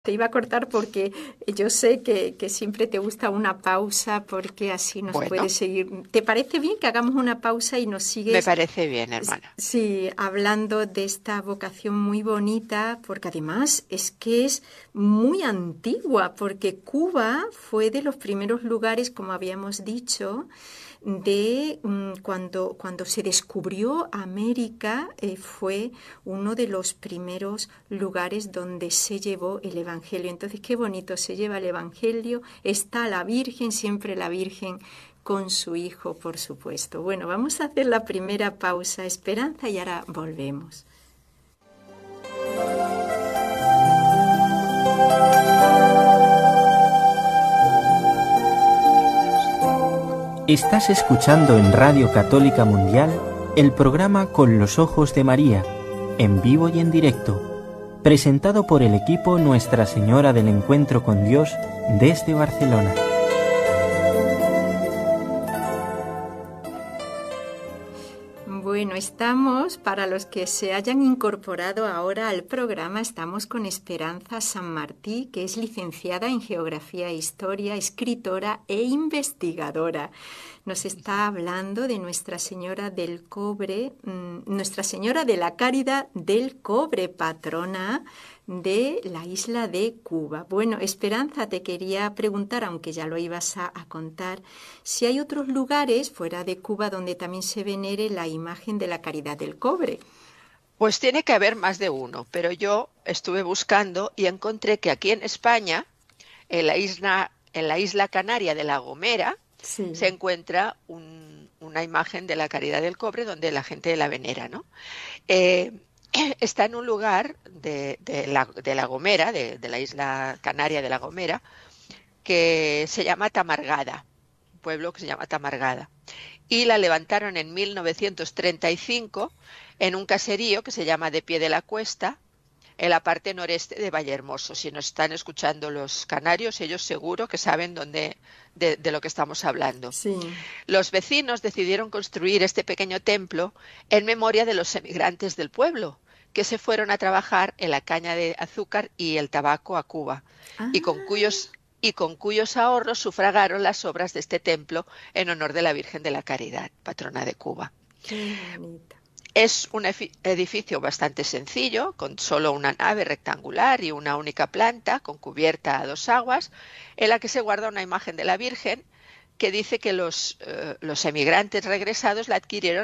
Te iba a cortar porque yo sé que siempre te gusta una pausa porque así nos Bueno, puedes seguir. ¿Te parece bien que hagamos una pausa y nos me sigues, parece bien, hermana. sí, hablando de esta vocación muy bonita? Porque además es que es muy antigua, porque Cuba fue de los primeros lugares, como habíamos dicho, de cuando se descubrió América, fue uno de los primeros lugares donde se llevó el Evangelio. Entonces, qué bonito se lleva el Evangelio, está la Virgen, siempre la Virgen con su Hijo, por supuesto. Bueno, vamos a hacer la primera pausa, Esperanza, y ahora volvemos. Estás escuchando en Radio Católica Mundial el programa Con los Ojos de María, en vivo y en directo, presentado por el equipo Nuestra Señora del Encuentro con Dios desde Barcelona. Bueno, estamos, para los que se hayan incorporado ahora al programa, estamos con Esperanza San Martí, que es licenciada en Geografía e Historia, escritora e investigadora. Nos está hablando de Nuestra Señora del Cobre, Nuestra Señora de la Caridad del Cobre, patrona de la isla de Cuba. Bueno, Esperanza, te quería preguntar, aunque ya lo ibas a contar, si hay otros lugares fuera de Cuba donde también se venere la imagen de la Caridad del Cobre. Pues tiene que haber más de uno, pero yo estuve buscando y encontré que aquí en España, en la isla canaria de La Gomera, se Sí. encuentra una imagen de la Caridad del Cobre donde la gente la venera, ¿no? Eh, Está en un lugar de la Gomera, de la isla canaria de La Gomera, que se llama Tamargada, un pueblo que se llama Tamargada. Y la levantaron en 1935 en un caserío que se llama de Pie de la Cuesta, en la parte noreste de Vallehermoso. Si nos están escuchando los canarios, ellos seguro que saben de lo que estamos hablando. Sí. Los vecinos decidieron construir este pequeño templo en memoria de los emigrantes del pueblo, que se fueron a trabajar en la caña de azúcar y el tabaco a Cuba, y con Ah, cuyos, y con cuyos ahorros sufragaron las obras de este templo en honor de la Virgen de la Caridad, patrona de Cuba. qué bonita. Es un edificio bastante sencillo, con solo una nave rectangular y una única planta, con cubierta a dos aguas, en la que se guarda una imagen de la Virgen que dice que los emigrantes regresados la adquirieron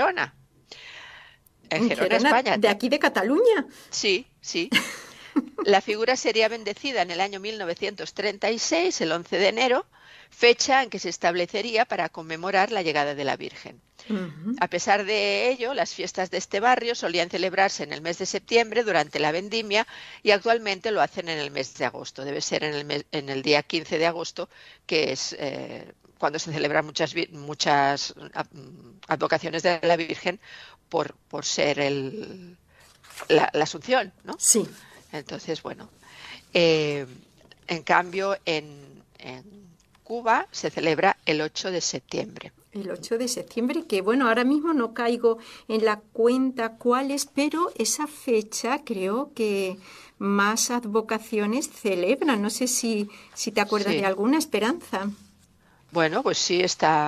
en Gerona, Gerona, España. de aquí de Cataluña. Sí, sí. La figura sería bendecida en el año 1936, el 11 de enero, fecha en que se establecería para conmemorar la llegada de la Virgen. Ujú. A pesar de ello, las fiestas de este barrio solían celebrarse en el mes de septiembre durante la vendimia y actualmente lo hacen en el mes de agosto. Debe ser en el día 15 de agosto, que es cuando se celebran muchas advocaciones de la Virgen por ser la Asunción, ¿no? Sí. Entonces, bueno, eh, en cambio en Cuba se celebra el 8 de septiembre. El 8 de septiembre, que bueno, ahora mismo no caigo en la cuenta cuál es, pero esa fecha creo que más advocaciones celebran. No sé si te acuerdas de Sí, alguna, Esperanza. bueno, pues sí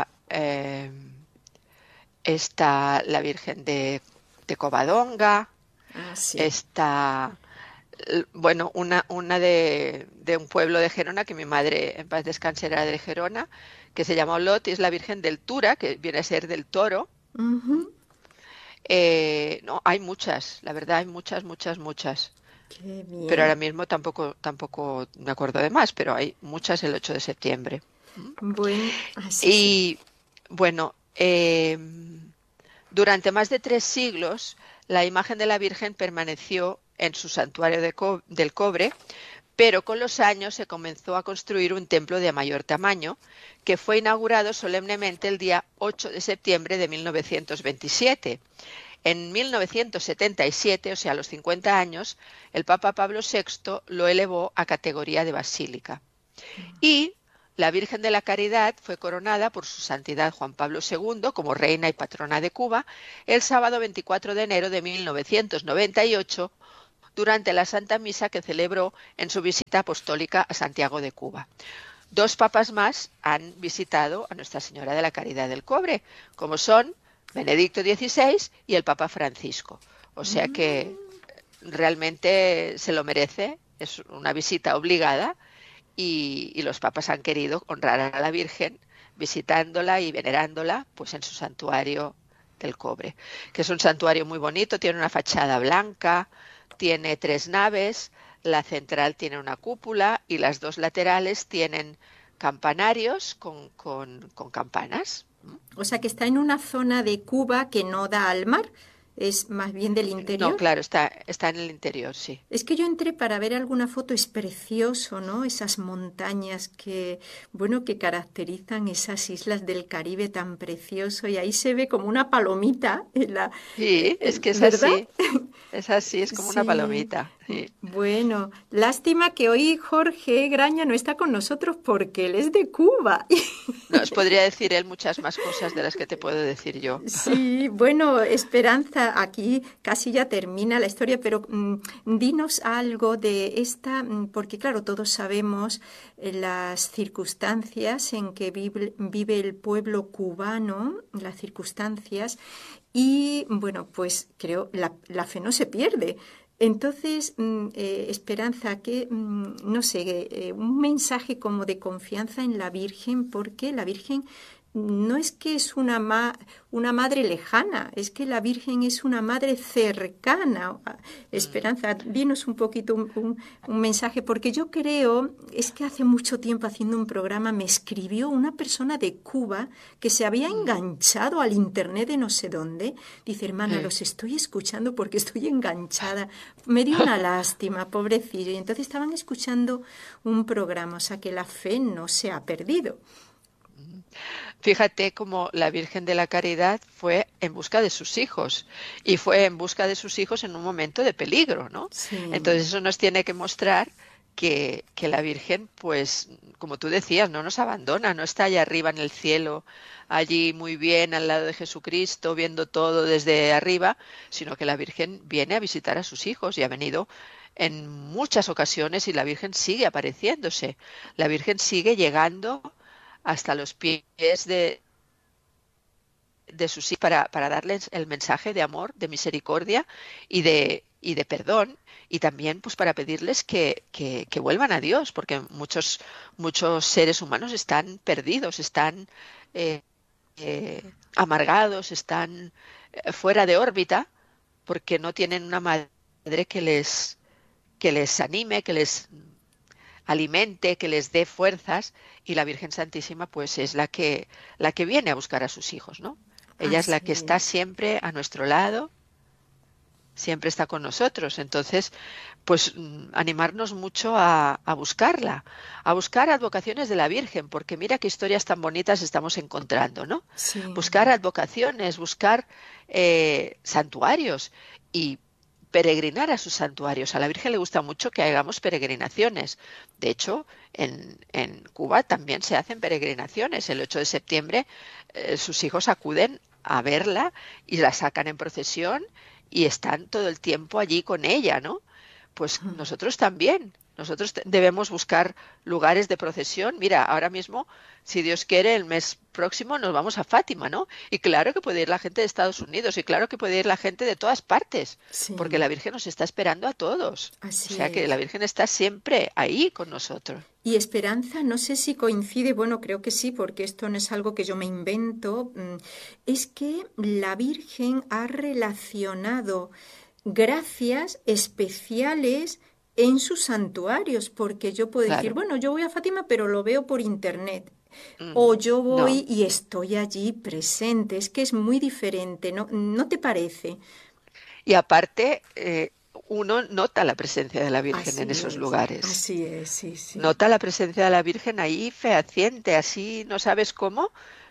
está la Virgen de Covadonga, Ah, sí. está, bueno, una de un pueblo de Gerona, que mi madre en paz descanse era de Gerona, que se llama Olot, y es la Virgen del Tura, que viene a ser del Toro. ¿Mm? Ujú. No, hay muchas, la verdad hay muchas, muchas, muchas. Qué Pero ahora bien. mismo tampoco me acuerdo de más, pero hay muchas el 8 de septiembre. ¿Mm? Bueno, así sí. Y bueno, durante más de 3 siglos, la imagen de la Virgen permaneció en su santuario del cobre, pero con los años se comenzó a construir un templo de mayor tamaño, que fue inaugurado solemnemente el día 8 de septiembre de 1927. En 1977, o sea, a los 50 años, el Papa Pablo VI lo elevó a categoría de basílica. Y la Virgen de la Caridad fue coronada por su santidad Juan Pablo II como reina y patrona de Cuba el sábado 24 de enero de 1998 durante la Santa Misa que celebró en su visita apostólica a Santiago de Cuba. 2 papas más han visitado a Nuestra Señora de la Caridad del Cobre, como son Benedicto XVI y el Papa Francisco. O sea que realmente se lo merece, es una visita obligada y los papas han querido honrar a la Virgen visitándola y venerándola pues en su santuario del Cobre, que es un santuario muy bonito, tiene una fachada blanca, tiene 3 naves, la central tiene una cúpula y las 2 laterales tienen campanarios con campanas. O sea que está en una zona de Cuba que no da al mar, es más bien del interior. No, claro, está en el interior, sí. Es que yo entré para ver alguna foto, es precioso, ¿no? Esas montañas que, bueno, que caracterizan esas islas del Caribe tan precioso y ahí se ve como una palomita en la... Sí, es que es ¿verdad? así, es como una palomita. Sí. Bueno, lástima que hoy Jorge Graña no está con nosotros porque él es de Cuba. No, os podría decir él muchas más cosas de las que te puedo decir yo. Sí, bueno, Esperanza, aquí casi ya termina la historia, pero dinos algo de esta, porque claro, todos sabemos las circunstancias en que vive el pueblo cubano, las circunstancias, y bueno, pues creo la fe no se pierde. Entonces, Esperanza, que no sé, un mensaje como de confianza en la Virgen, porque la Virgen no es que es una madre lejana, es que la Virgen es una madre cercana. Esperanza, dinos un poquito un mensaje, porque yo creo, es que hace mucho tiempo haciendo un programa me escribió una persona de Cuba que se había enganchado al internet de no sé dónde. Dice, hermana, los estoy escuchando porque estoy enganchada. Me dio una lástima, pobrecillo. Y entonces estaban escuchando un programa, o sea que la fe no se ha perdido. Fíjate cómo la Virgen de la Caridad fue en busca de sus hijos y fue en busca de sus hijos en un momento de peligro, ¿no? Sí. Entonces eso nos tiene que mostrar que la Virgen, pues, como tú decías, no nos abandona, no está allá arriba en el cielo, allí muy bien al lado de Jesucristo, viendo todo desde arriba, sino que la Virgen viene a visitar a sus hijos y ha venido en muchas ocasiones y la Virgen sigue apareciéndose, la Virgen sigue llegando hasta los pies de sus hijos para darles el mensaje de amor, de misericordia y de perdón, y también pues para pedirles que vuelvan a Dios, porque muchos seres humanos están perdidos, están amargados, están fuera de órbita, porque no tienen una madre que les anime, que les alimente, que les dé fuerzas, y la Virgen Santísima pues es la que viene a buscar a sus hijos, ¿no? Ella es la que está siempre a nuestro lado, siempre está con nosotros. Entonces, pues animarnos mucho a buscarla, a buscar advocaciones de la Virgen, porque mira qué historias tan bonitas estamos encontrando, ¿no? Sí. Buscar advocaciones, buscar santuarios y peregrinar a sus santuarios. A la Virgen le gusta mucho que hagamos peregrinaciones. De hecho, en Cuba también se hacen peregrinaciones. El 8 de septiembre sus hijos acuden a verla y la sacan en procesión y están todo el tiempo allí con ella, ¿no? Pues nosotros también. Nosotros debemos buscar lugares de procesión. Mira, ahora mismo, si Dios quiere, el mes próximo nos vamos a Fátima, ¿no? Y claro que puede ir la gente de Estados Unidos y claro que puede ir la gente de todas partes, Sí. porque la Virgen nos está esperando a todos. Así O sea que es. la Virgen está siempre ahí con nosotros. Y Esperanza, no sé si coincide, bueno, creo que sí, porque esto no es algo que yo me invento, es que la Virgen ha relacionado gracias especiales en sus santuarios, porque yo puedo decir, Claro. bueno, yo voy a Fátima, pero lo veo por internet. O yo voy No. y estoy allí presente. Es que es muy diferente, ¿no? ¿No te parece? Y aparte, uno nota la presencia de la Virgen en esos lugares. Así es, sí, sí. Nota la presencia de la Virgen ahí fehaciente, así no sabes cómo,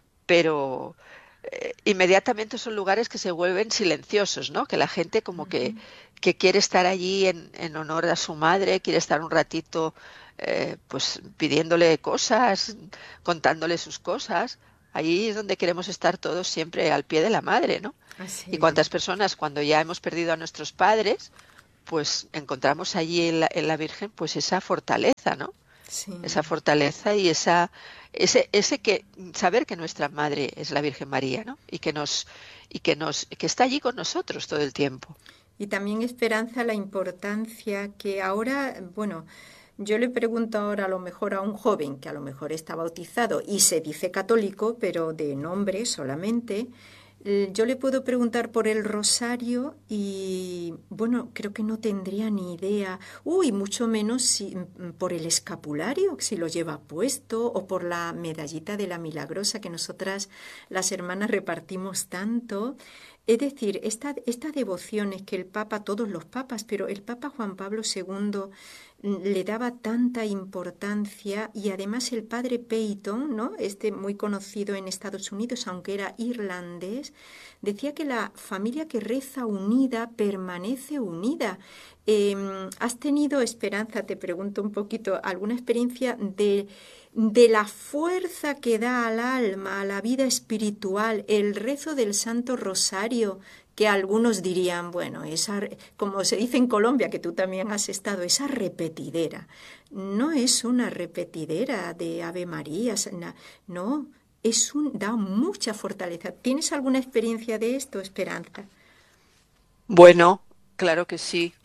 pero inmediatamente son lugares que se vuelven silenciosos, ¿no? Que la gente como que quiere estar allí en honor a su madre, quiere estar un ratito pues pidiéndole cosas, contándole sus cosas. Ahí es donde queremos estar todos siempre al pie de la madre, ¿no? Así Y es. cuántas personas cuando ya hemos perdido a nuestros padres, pues encontramos allí en la Virgen pues esa fortaleza, ¿no? Sí. Esa fortaleza y ese que saber que nuestra madre es la Virgen María, ¿no? Que está allí con nosotros todo el tiempo. Y también Esperanza, la importancia que ahora, bueno, yo le pregunto ahora a lo mejor a un joven que a lo mejor está bautizado y se dice católico, pero de nombre solamente. Yo le puedo preguntar por el rosario y, bueno, creo que no tendría ni idea. Mucho menos por el escapulario, si lo lleva puesto, o por la medallita de la Milagrosa que nosotras, las hermanas, repartimos tanto. Es decir, esta devoción es que el Papa, todos los papas, pero el Papa Juan Pablo II le daba tanta importancia, y además el padre Peyton, ¿no? Muy conocido en Estados Unidos, aunque era irlandés, decía que la familia que reza unida permanece unida. ¿Has tenido, Esperanza, te pregunto un poquito, alguna experiencia de la fuerza que da al alma, a la vida espiritual, el rezo del Santo Rosario, que algunos dirían, bueno, como se dice en Colombia, que tú también has estado, esa repetidera? No es una repetidera de Ave Marías, no, da mucha fortaleza. ¿Tienes alguna experiencia de esto, Esperanza? Bueno, claro que sí.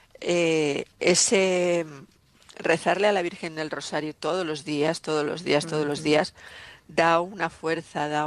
Ese rezarle a la Virgen del Rosario todos los días, todos los días, todos los días, da una fuerza, da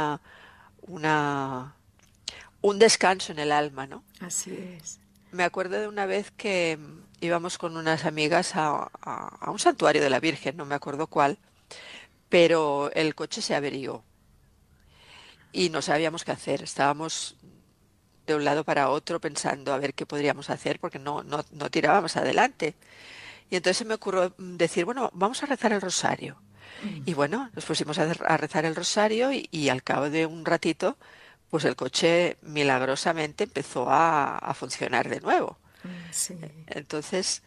un descanso en el alma, ¿no? Así es. Me acuerdo de una vez que íbamos con unas amigas a un santuario de la Virgen, no me acuerdo cuál, pero el coche se averió y no sabíamos qué hacer. Estábamos de un lado para otro pensando a ver qué podríamos hacer porque no tirábamos adelante. Y entonces se me ocurrió decir, bueno, vamos a rezar el rosario. Y bueno, nos pusimos a rezar el rosario y al cabo de un ratito, pues el coche milagrosamente empezó a funcionar de nuevo. Sí. Entonces,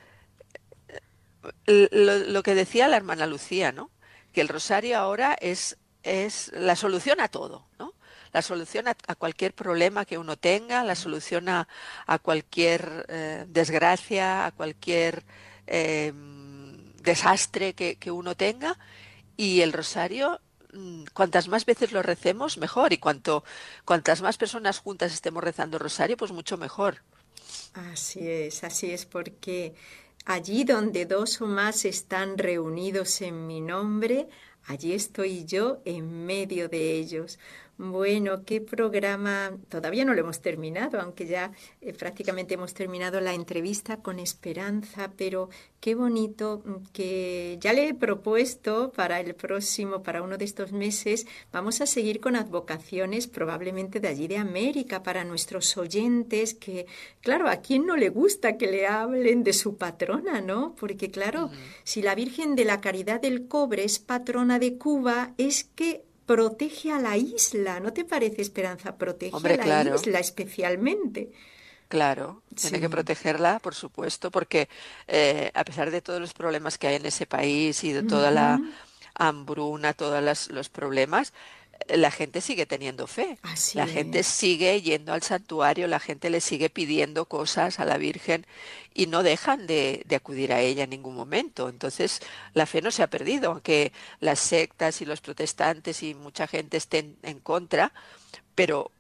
lo que decía la hermana Lucía, ¿no? Que el rosario ahora es la solución a todo, ¿no? La solución a cualquier problema que uno tenga, la solución a cualquier desgracia, a cualquier desastre que uno tenga. Y el rosario, cuantas más veces lo recemos, mejor. Y cuantas más personas juntas estemos rezando el rosario, pues mucho mejor. Así es, porque allí donde dos o más están reunidos en mi nombre, allí estoy yo en medio de ellos. Bueno, qué programa, todavía no lo hemos terminado, aunque ya prácticamente hemos terminado la entrevista con Esperanza, pero qué bonito que ya le he propuesto para el próximo, para uno de estos meses, vamos a seguir con advocaciones probablemente de allí de América para nuestros oyentes, que claro, ¿a quién no le gusta que le hablen de su patrona, no? Porque claro, si la Virgen de la Caridad del Cobre es patrona de Cuba, es que protege a la isla, ¿no te parece, Esperanza? Protege Hombre, a la claro. isla especialmente. Claro, tiene Sí. que protegerla, por supuesto, porque a pesar de todos los problemas que hay en ese país y de toda la hambruna, todos los problemas, la gente sigue teniendo fe. Así La gente es. sigue yendo al santuario, la gente le sigue pidiendo cosas a la Virgen y no dejan de acudir a ella en ningún momento. Entonces, la fe no se ha perdido, aunque las sectas y los protestantes y mucha gente estén en contra, pero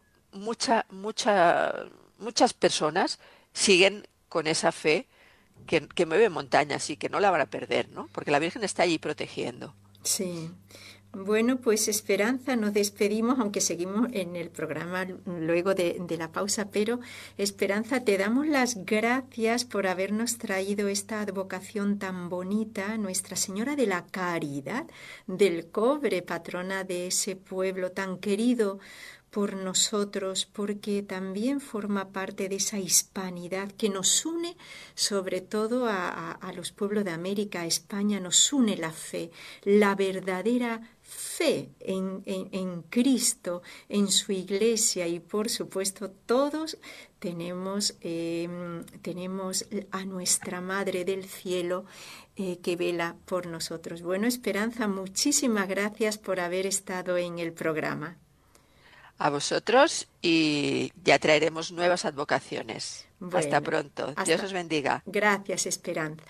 muchas personas siguen con esa fe que mueve montañas y que no la van a perder, ¿no? Porque la Virgen está allí protegiendo. Sí. Bueno, pues Esperanza, nos despedimos, aunque seguimos en el programa luego de la pausa, pero Esperanza, te damos las gracias por habernos traído esta advocación tan bonita, Nuestra Señora de la Caridad del Cobre, patrona de ese pueblo tan querido por nosotros, porque también forma parte de esa hispanidad que nos une, sobre todo a los pueblos de América, a España, nos une la fe, la verdadera fe en Cristo, en su Iglesia, y por supuesto todos tenemos a nuestra Madre del Cielo que vela por nosotros. Bueno, Esperanza, muchísimas gracias por haber estado en el programa. A vosotros y ya traeremos nuevas advocaciones. Bueno, hasta pronto. Dios os bendiga. Gracias, Esperanza.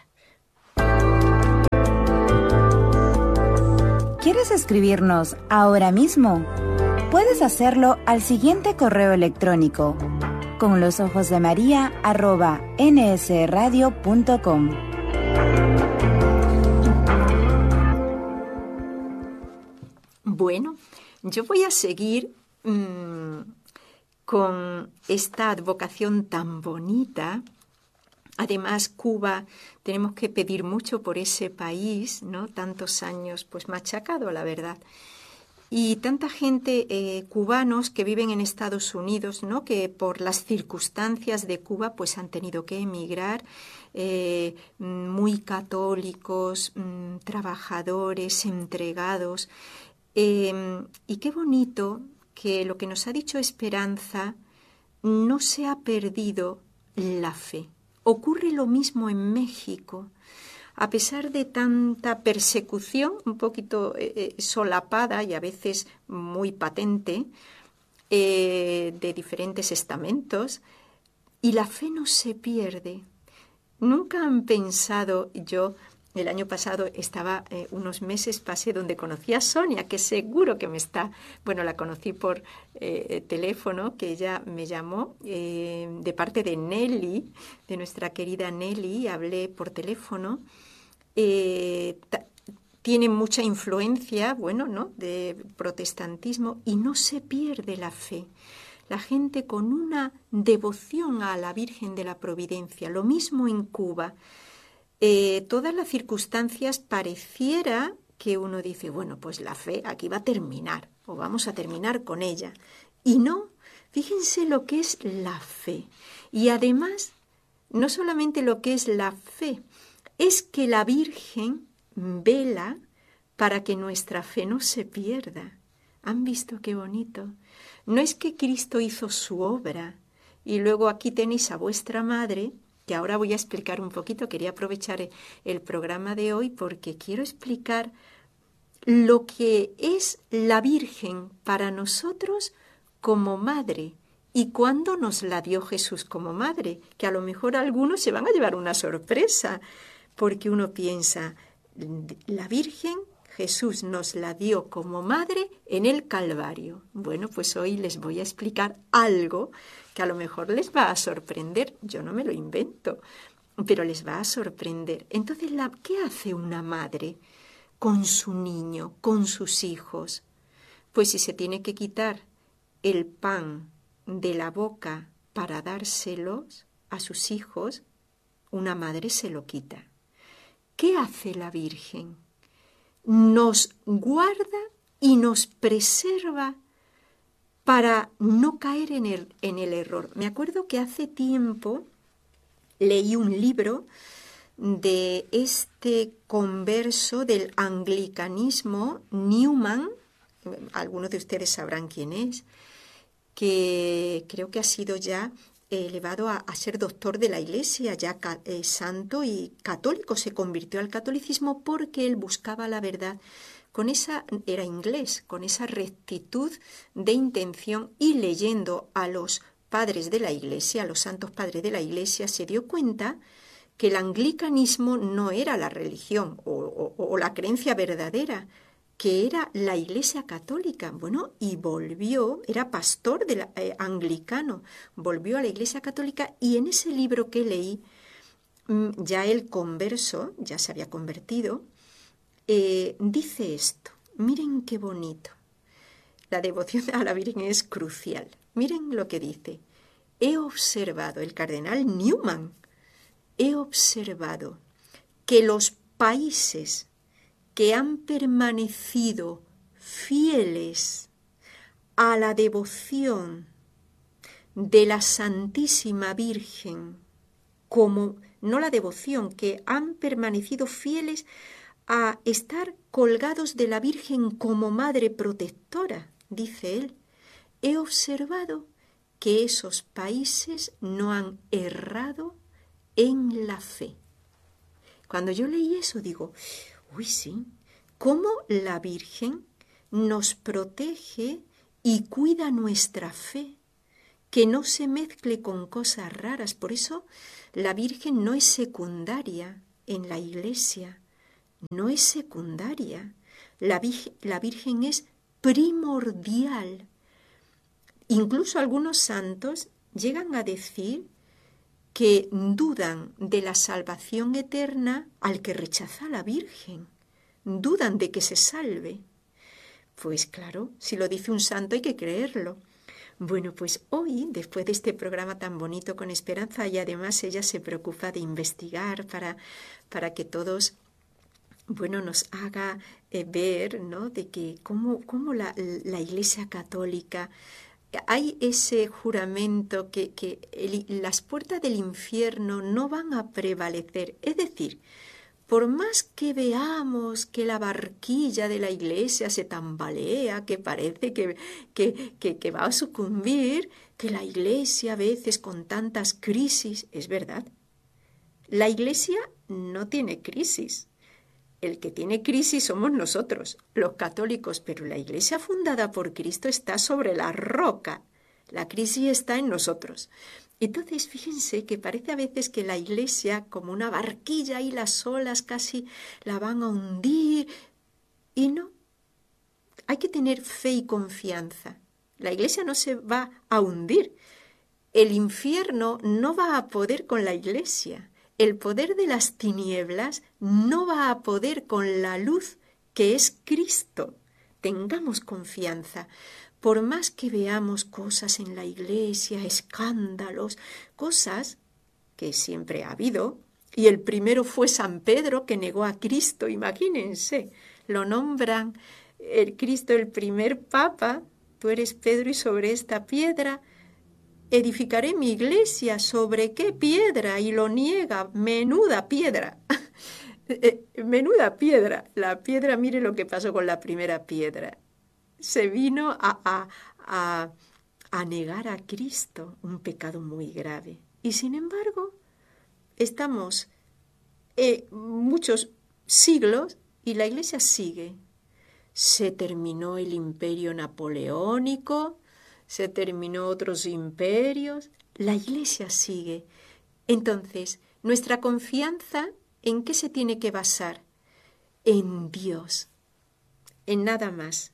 ¿Quieres escribirnos ahora mismo? Puedes hacerlo al siguiente correo electrónico: conlosojosdemaria@nsradio.com. Bueno, yo voy a seguir con esta advocación tan bonita. Además, Cuba, tenemos que pedir mucho por ese país, ¿no? Tantos años, pues machacado, la verdad. Y tanta gente, cubanos que viven en Estados Unidos, ¿no? Que por las circunstancias de Cuba, pues han tenido que emigrar, muy católicos, trabajadores, entregados. Y qué bonito que lo que nos ha dicho Esperanza, no se ha perdido la fe. Ocurre lo mismo en México. A pesar de tanta persecución, un poquito solapada y a veces muy patente, de diferentes estamentos, y la fe no se pierde. Nunca han pensado, yo el año pasado estaba unos meses, pasé donde conocí a Sonia, que seguro que me está, bueno, la conocí por teléfono, que ella me llamó de parte de Nelly, de nuestra querida Nelly, hablé por teléfono. Tiene mucha influencia, bueno, ¿no?, de protestantismo, y no se pierde la fe. La gente con una devoción a la Virgen de la Providencia, lo mismo en Cuba. Todas las circunstancias pareciera que uno dice, bueno, pues la fe aquí va a terminar, o vamos a terminar con ella. Y no, fíjense lo que es la fe. Y además, no solamente lo que es la fe, es que la Virgen vela para que nuestra fe no se pierda. ¿Han visto qué bonito? No es que Cristo hizo su obra y luego aquí tenéis a vuestra madre, que ahora voy a explicar un poquito. Quería aprovechar el programa de hoy porque quiero explicar lo que es la Virgen para nosotros como madre y cuándo nos la dio Jesús como madre, que a lo mejor algunos se van a llevar una sorpresa, porque uno piensa, la Virgen Jesús nos la dio como madre en el Calvario. Bueno, pues hoy les voy a explicar algo que a lo mejor les va a sorprender. Yo no me lo invento, pero les va a sorprender. Entonces, ¿qué hace una madre con su niño, con sus hijos? Pues si se tiene que quitar el pan de la boca para dárselos a sus hijos, una madre se lo quita. ¿Qué hace la Virgen? Nos guarda y nos preserva para no caer en el error. Me acuerdo que hace tiempo leí un libro de este converso del anglicanismo, Newman, algunos de ustedes sabrán quién es, que creo que ha sido ya elevado a ser doctor de la Iglesia, ya santo y católico. Se convirtió al catolicismo porque él buscaba la verdad era inglés, con esa rectitud de intención, y leyendo a los padres de la Iglesia, a los santos padres de la Iglesia, se dio cuenta que el anglicanismo no era la religión o la creencia verdadera, que era la Iglesia católica. Bueno, y volvió, era pastor anglicano, volvió a la Iglesia católica, y en ese libro que leí, ya el converso, ya se había convertido, dice esto. Miren qué bonito. La devoción a la Virgen es crucial. Miren lo que dice. He observado, el cardenal Newman, he observado que los países que han permanecido fieles a la devoción de la Santísima Virgen, como no la devoción, que han permanecido fieles a estar colgados de la Virgen como madre protectora, dice él, he observado que esos países no han errado en la fe. Cuando yo leí eso digo, uy, sí, cómo la Virgen nos protege y cuida nuestra fe, que no se mezcle con cosas raras. Por eso la Virgen no es secundaria en la Iglesia, no es secundaria. La Virgen es primordial. Incluso algunos santos llegan a decir que dudan de la salvación eterna al que rechaza a la Virgen. Dudan de que se salve. Pues claro, si lo dice un santo hay que creerlo. Bueno, pues hoy, después de este programa tan bonito con Esperanza, y además ella se preocupa de investigar para que todos, bueno, nos haga ver, ¿no?, de que cómo la Iglesia Católica, hay ese juramento que las puertas del infierno no van a prevalecer. Es decir, por más que veamos que la barquilla de la Iglesia se tambalea, que parece que va a sucumbir, que la Iglesia a veces con tantas crisis, es verdad, la Iglesia no tiene crisis. El que tiene crisis somos nosotros, los católicos, pero la Iglesia fundada por Cristo está sobre la roca. La crisis está en nosotros. Entonces, fíjense que parece a veces que la Iglesia, como una barquilla y las olas casi la van a hundir. Y no, hay que tener fe y confianza. La Iglesia no se va a hundir. El infierno no va a poder con la Iglesia. El poder de las tinieblas no va a poder con la luz que es Cristo. Tengamos confianza. Por más que veamos cosas en la Iglesia, escándalos, cosas que siempre ha habido, y el primero fue San Pedro que negó a Cristo, imagínense, lo nombran el Cristo el primer papa, tú eres Pedro y sobre esta piedra edificaré mi iglesia. ¿Sobre qué piedra? Y lo niega, menuda piedra. Menuda piedra. La piedra, mire lo que pasó con la primera piedra. Se vino a negar a Cristo, un pecado muy grave. Y sin embargo, estamos muchos siglos y la Iglesia sigue. Se terminó el imperio napoleónico, se terminó otros imperios, la Iglesia sigue. Entonces, nuestra confianza, ¿en qué se tiene que basar? En Dios, en nada más.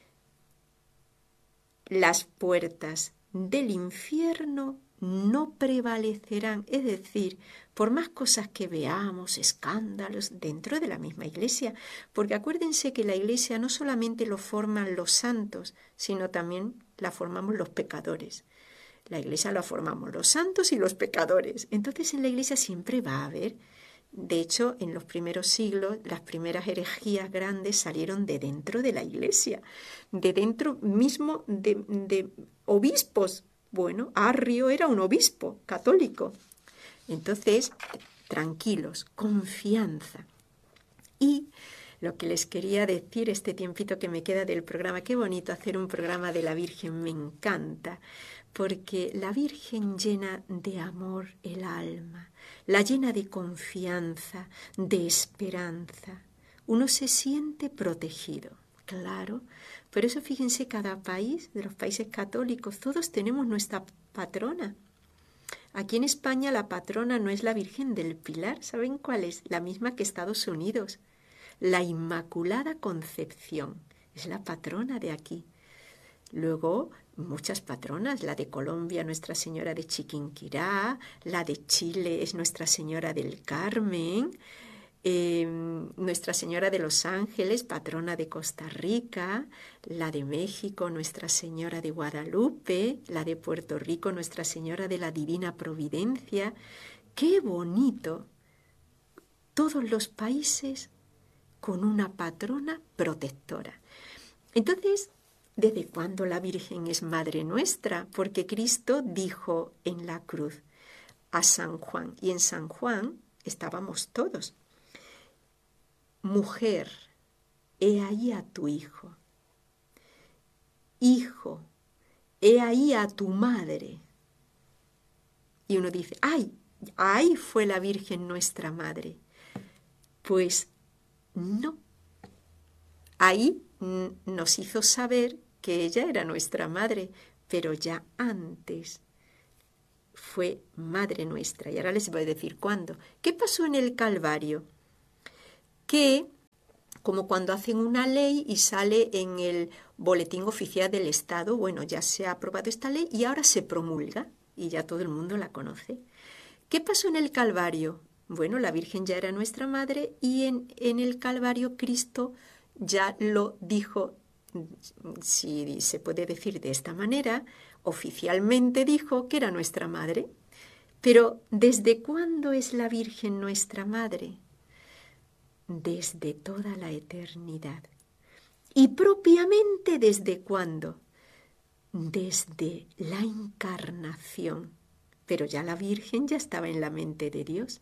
Las puertas del infierno no prevalecerán, es decir, por más cosas que veamos, escándalos dentro de la misma Iglesia, porque acuérdense que la Iglesia no solamente lo forman los santos, sino también la formamos los pecadores. La Iglesia la formamos los santos y los pecadores. Entonces en la Iglesia siempre va a haber. De hecho, en los primeros siglos, las primeras herejías grandes salieron de dentro de la Iglesia, de dentro mismo de obispos. Bueno, Arrio era un obispo católico. Entonces, tranquilos, confianza. Y lo que les quería decir este tiempito que me queda del programa, qué bonito hacer un programa de la Virgen, me encanta, porque la Virgen llena de amor el alma, la llena de confianza, de esperanza. Uno se siente protegido, claro. Por eso fíjense, cada país, de los países católicos, todos tenemos nuestra patrona. Aquí en España la patrona no es la Virgen del Pilar, ¿saben cuál es? La misma que Estados Unidos. La Inmaculada Concepción es la patrona de aquí. Luego, muchas patronas, la de Colombia, Nuestra Señora de Chiquinquirá, la de Chile es Nuestra Señora del Carmen, Nuestra Señora de los Ángeles, patrona de Costa Rica, la de México, Nuestra Señora de Guadalupe, la de Puerto Rico, Nuestra Señora de la Divina Providencia. ¡Qué bonito! Todos los países con una patrona protectora. Entonces, ¿desde cuándo la Virgen es Madre nuestra? Porque Cristo dijo en la cruz a San Juan, y en San Juan estábamos todos: mujer, he ahí a tu hijo. Hijo, he ahí a tu madre. Y uno dice, ¡ay! Ahí fue la Virgen nuestra Madre. Pues no. Ahí nos hizo saber que ella era nuestra madre, pero ya antes fue madre nuestra. Y ahora les voy a decir cuándo. ¿Qué pasó en el Calvario? Que, como cuando hacen una ley y sale en el Boletín Oficial del Estado, bueno, ya se ha aprobado esta ley y ahora se promulga y ya todo el mundo la conoce. ¿Qué pasó en el Calvario? Bueno, la Virgen ya era nuestra madre y en el Calvario Cristo ya lo dijo, si se puede decir de esta manera, oficialmente dijo que era nuestra madre. Pero ¿desde cuándo es la Virgen nuestra madre? Desde toda la eternidad. ¿Y propiamente desde cuándo? Desde la encarnación. Pero ya la Virgen ya estaba en la mente de Dios.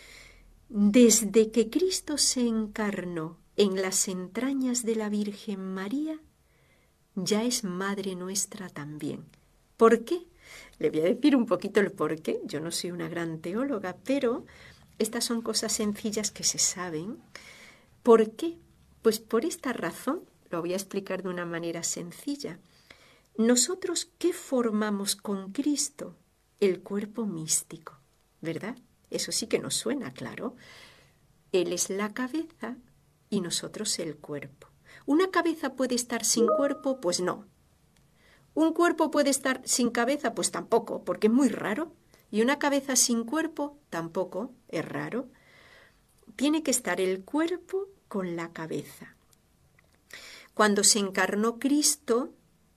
Desde que Cristo se encarnó en las entrañas de la Virgen María, ya es madre nuestra también. ¿Por qué? Le voy a decir un poquito el por qué. Yo no soy una gran teóloga, pero estas son cosas sencillas que se saben. ¿Por qué? Pues por esta razón, lo voy a explicar de una manera sencilla. Nosotros, ¿qué formamos con Cristo? El cuerpo místico, ¿verdad? Eso sí que nos suena claro. Él es la cabeza y nosotros el cuerpo. ¿Una cabeza puede estar sin cuerpo? Pues no. ¿Un cuerpo puede estar sin cabeza? Pues tampoco, porque es muy raro. ¿Y una cabeza sin cuerpo? Tampoco, es raro. Tiene que estar el cuerpo con la cabeza. Cuando se encarnó Cristo,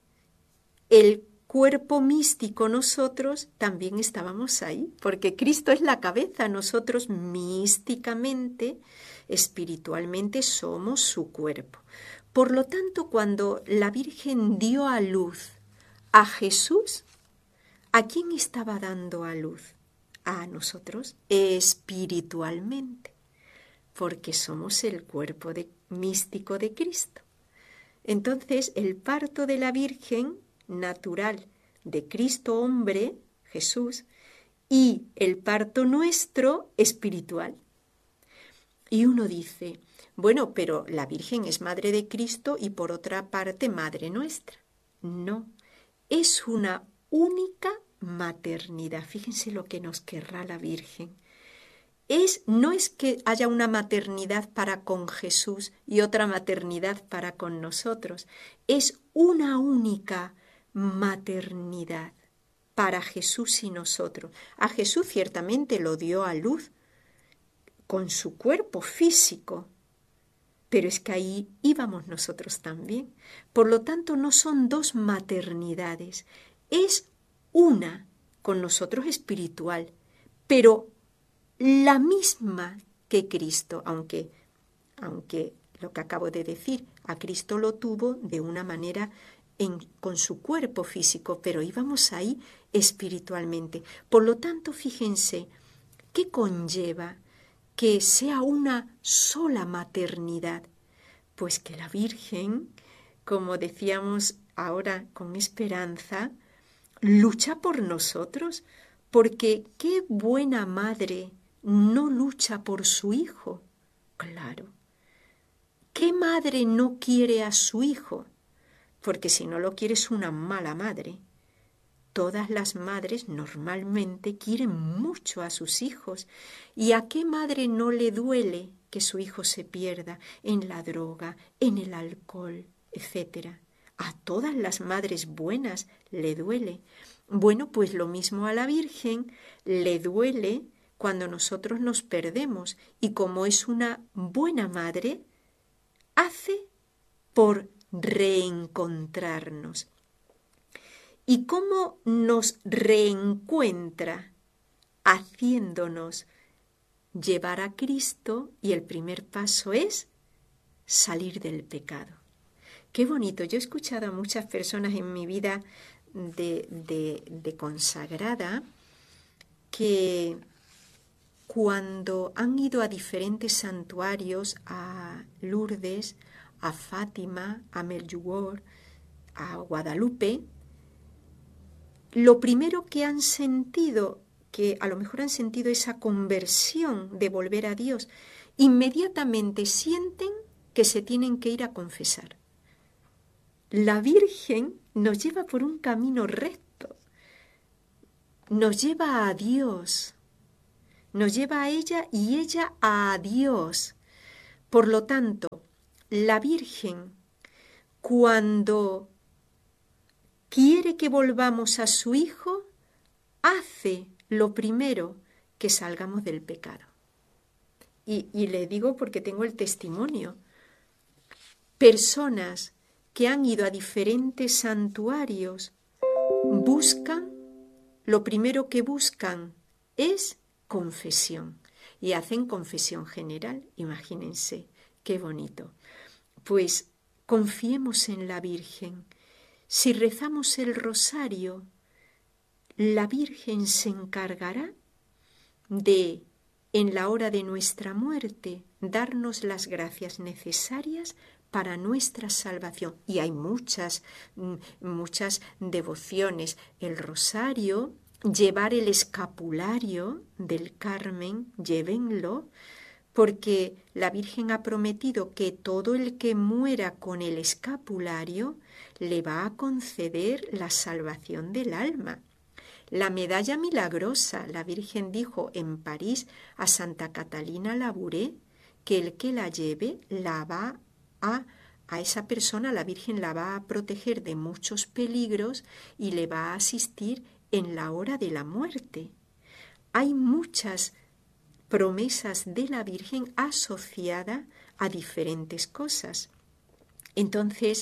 el cuerpo místico, nosotros también estábamos ahí, porque Cristo es la cabeza, nosotros místicamente, espiritualmente somos su cuerpo. Por lo tanto, cuando la Virgen dio a luz a Jesús, ¿a quién estaba dando a luz? A nosotros espiritualmente, porque somos el cuerpo místico de Cristo. Entonces, el parto de la Virgen natural de Cristo hombre, Jesús, y el parto nuestro espiritual. Y uno dice, bueno, pero la Virgen es madre de Cristo y por otra parte madre nuestra. No, es una única maternidad. Fíjense lo que nos querrá la Virgen. No es que haya una maternidad para con Jesús y otra maternidad para con nosotros. Es una única maternidad para Jesús y nosotros. A Jesús ciertamente lo dio a luz con su cuerpo físico, pero es que ahí íbamos nosotros también. Por lo tanto, no son dos maternidades, es una con nosotros espiritual, pero la misma que Cristo, aunque lo que acabo de decir, a Cristo lo tuvo de una manera con su cuerpo físico, pero íbamos ahí espiritualmente. Por lo tanto, fíjense, ¿qué conlleva que sea una sola maternidad? Pues que la Virgen, como decíamos ahora con esperanza, lucha por nosotros, porque qué buena madre no lucha por su hijo. Claro. ¿Qué madre no quiere a su hijo? Porque si no lo quiere es una mala madre. Todas las madres normalmente quieren mucho a sus hijos. ¿Y a qué madre no le duele que su hijo se pierda en la droga, en el alcohol, etcétera? A todas las madres buenas le duele. Bueno, pues lo mismo a la Virgen le duele cuando nosotros nos perdemos. Y como es una buena madre, hace por reencontrarnos. ¿Y cómo nos reencuentra? Haciéndonos llevar a Cristo, y el primer paso es salir del pecado. Qué bonito. Yo he escuchado a muchas personas en mi vida de consagrada que cuando han ido a diferentes santuarios, a Lourdes, a Fátima, a Medjugorje, a Guadalupe, lo primero que han sentido, que a lo mejor han sentido esa conversión de volver a Dios, inmediatamente sienten que se tienen que ir a confesar. la Virgen nos lleva por un camino recto, nos lleva a Dios, nos lleva a ella y ella a Dios. Por lo tanto, la Virgen, cuando quiere que volvamos a su Hijo, hace lo primero, que salgamos del pecado. Y le digo porque tengo el testimonio. Personas que han ido a diferentes santuarios buscan, lo primero que buscan es confesión. Y hacen confesión general, imagínense, qué bonito. Pues confiemos en la Virgen. Si rezamos el rosario, la Virgen se encargará de, en la hora de nuestra muerte, darnos las gracias necesarias para nuestra salvación. Y hay muchas devociones. El rosario, llevar el escapulario del Carmen, llévenlo, porque la Virgen ha prometido que todo el que muera con el escapulario le va a conceder la salvación del alma. La medalla milagrosa, la Virgen dijo en París a Santa Catalina Labouré que el que la lleve la va a esa persona, la Virgen la va a proteger de muchos peligros y le va a asistir en la hora de la muerte. Hay muchas promesas de la Virgen asociadas a diferentes cosas. Entonces,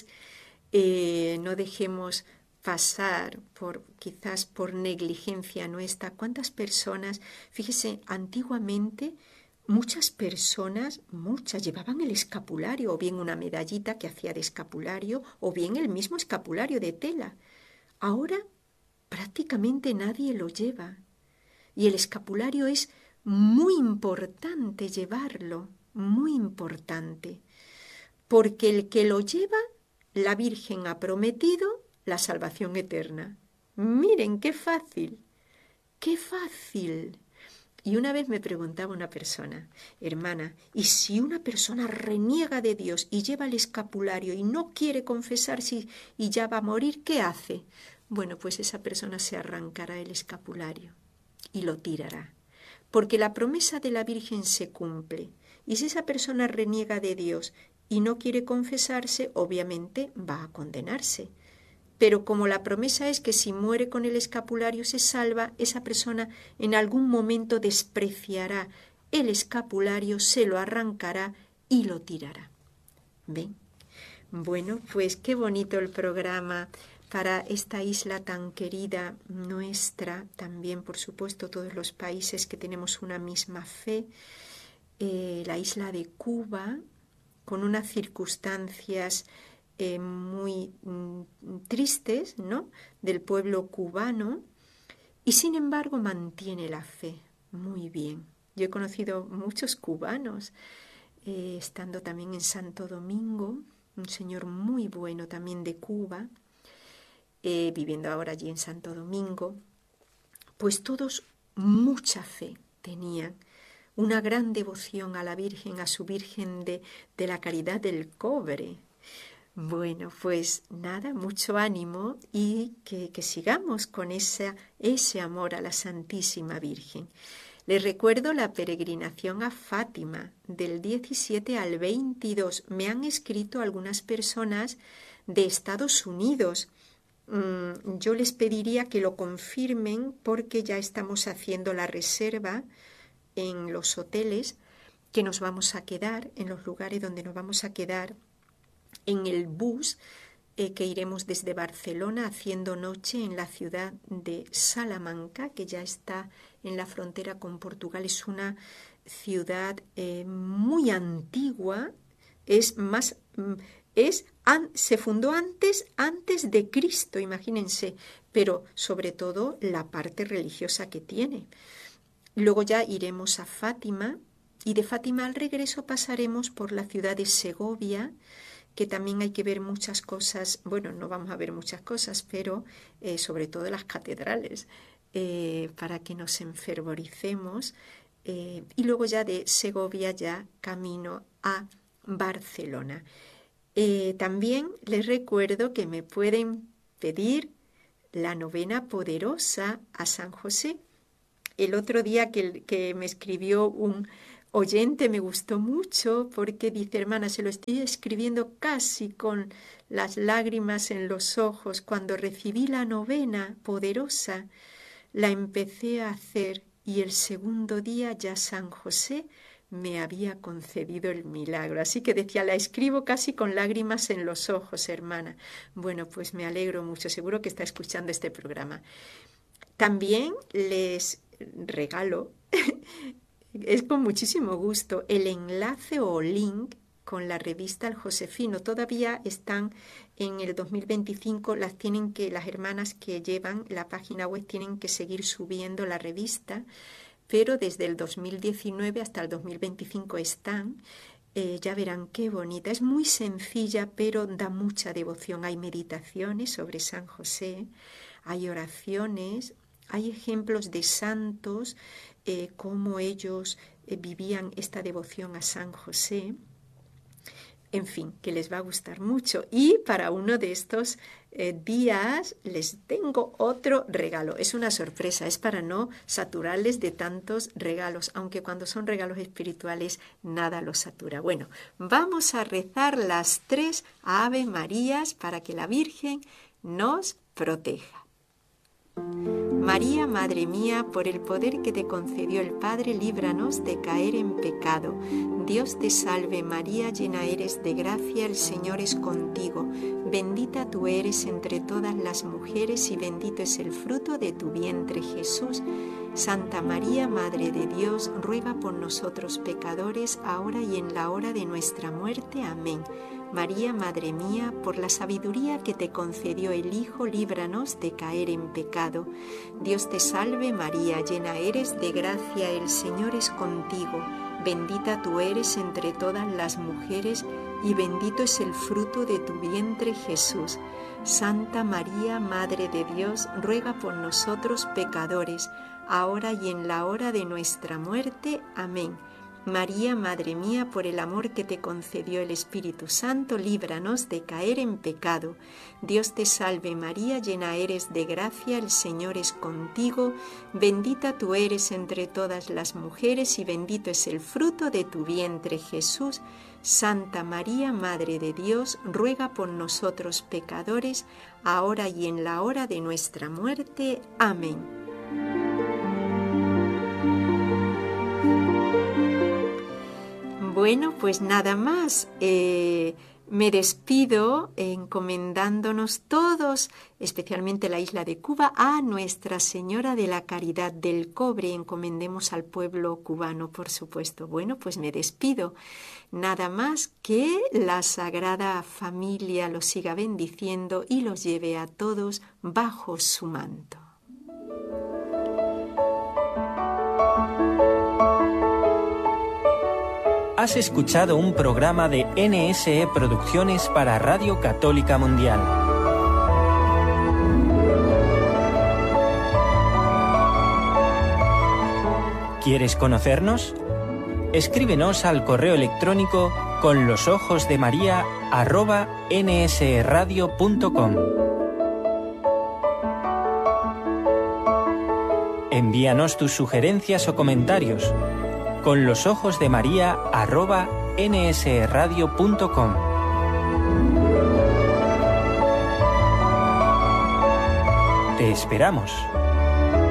no dejemos pasar quizás por negligencia nuestra. ¿Cuántas personas? Fíjese, antiguamente muchas personas llevaban el escapulario, o bien una medallita que hacía de escapulario, o bien el mismo escapulario de tela. Ahora prácticamente nadie lo lleva. Y el escapulario es muy importante llevarlo, muy importante, porque el que lo lleva, la Virgen ha prometido la salvación eterna. Miren, qué fácil, qué fácil. Y una vez me preguntaba una persona, hermana, ¿y si una persona reniega de Dios y lleva el escapulario y no quiere confesarse y ya va a morir, qué hace? Bueno, pues esa persona se arrancará el escapulario y lo tirará, porque la promesa de la Virgen se cumple. Y si esa persona reniega de Dios y no quiere confesarse, obviamente va a condenarse. Pero como la promesa es que si muere con el escapulario se salva, esa persona en algún momento despreciará el escapulario, se lo arrancará y lo tirará. ¿Ven? Bueno, pues qué bonito el programa para esta isla tan querida nuestra, también por supuesto todos los países que tenemos una misma fe, la isla de Cuba, con unas circunstancias muy tristes, ¿no?, del pueblo cubano, y sin embargo mantiene la fe muy bien. Yo he conocido muchos cubanos, estando también en Santo Domingo, un señor muy bueno también de Cuba, viviendo ahora allí en Santo Domingo, pues todos mucha fe tenían, una gran devoción a la Virgen, a su Virgen de la Caridad del Cobre. Bueno, pues nada, mucho ánimo y que sigamos con ese amor a la Santísima Virgen. Les recuerdo la peregrinación a Fátima del 17 al 22. Me han escrito algunas personas de Estados Unidos. Yo les pediría que lo confirmen porque ya estamos haciendo la reserva en los hoteles que nos vamos a quedar, en los lugares donde nos vamos a quedar, en el bus que iremos desde Barcelona haciendo noche en la ciudad de Salamanca, que ya está en la frontera con Portugal. Es una ciudad muy antigua, se fundó antes de Cristo, imagínense, pero sobre todo la parte religiosa que tiene. Luego ya iremos a Fátima y de Fátima al regreso pasaremos por la ciudad de Segovia, que también hay que ver muchas cosas. Bueno, no vamos a ver muchas cosas, pero sobre todo las catedrales, para que nos enfervoricemos. Y luego ya de Segovia ya camino a Barcelona. También les recuerdo que me pueden pedir la novena poderosa a San José. El otro día que me escribió un oyente me gustó mucho porque dice: hermana, se lo estoy escribiendo casi con las lágrimas en los ojos. Cuando recibí la novena poderosa, la empecé a hacer y el segundo día ya San José me había concedido el milagro. Así que decía, la escribo casi con lágrimas en los ojos, hermana. Bueno, pues me alegro mucho, seguro que está escuchando este programa. También les regalo, es con muchísimo gusto, el enlace o link con la revista El Josefino. Todavía están en el 2025, las hermanas que llevan la página web tienen que seguir subiendo la revista, pero desde el 2019 hasta el 2025 están. Ya verán qué bonita. Es muy sencilla, pero da mucha devoción. Hay meditaciones sobre San José, hay oraciones, hay ejemplos de santos, cómo ellos vivían esta devoción a San José. En fin, que les va a gustar mucho. Y para uno de estos días les tengo otro regalo. Es una sorpresa, es para no saturarles de tantos regalos, aunque cuando son regalos espirituales nada los satura. Bueno, vamos a rezar las 3 Ave Marías para que la Virgen nos proteja. María, Madre mía, por el poder que te concedió el Padre, líbranos de caer en pecado. Dios te salve María, llena eres de gracia, el Señor es contigo. Bendita tú eres entre todas las mujeres y bendito es el fruto de tu vientre, Jesús. Santa María, Madre de Dios, ruega por nosotros pecadores, ahora y en la hora de nuestra muerte. Amén. María, Madre mía, por la sabiduría que te concedió el Hijo, líbranos de caer en pecado. Dios te salve María, llena eres de gracia, el Señor es contigo. Bendita tú eres entre todas las mujeres y bendito es el fruto de tu vientre, Jesús. Santa María, Madre de Dios, ruega por nosotros pecadores, ahora y en la hora de nuestra muerte. Amén. María, Madre mía, por el amor que te concedió el Espíritu Santo, líbranos de caer en pecado. Dios te salve María, llena eres de gracia, el Señor es contigo. Bendita tú eres entre todas las mujeres y bendito es el fruto de tu vientre, Jesús. Santa María, Madre de Dios, ruega por nosotros pecadores, ahora y en la hora de nuestra muerte. Amén. Bueno, pues nada más. Me despido encomendándonos todos, especialmente la isla de Cuba, a Nuestra Señora de la Caridad del Cobre. Encomendemos al pueblo cubano, por supuesto. Bueno, pues me despido. Nada más, que la Sagrada Familia los siga bendiciendo y los lleve a todos bajo su manto. Has escuchado un programa de NSE Producciones para Radio Católica Mundial. ¿Quieres conocernos? Escríbenos al correo electrónico conlosojosdemaria@nsradio.com. Envíanos tus sugerencias o comentarios. conlosojosdemaria@nsradio.com. Te esperamos.